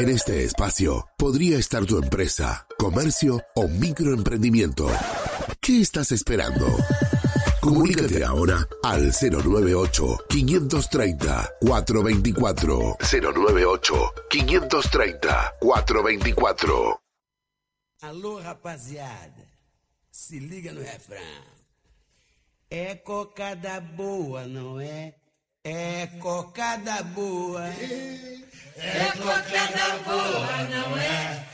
En este espacio podría estar tu empresa, comercio o microemprendimiento. ¿Qué estás esperando? Comunícate ahora al 098-530-424. 098-530-424. Alô, rapaziada, se liga no refrão. É cocada boa, não é? É cocada boa. É cocada boa, não é?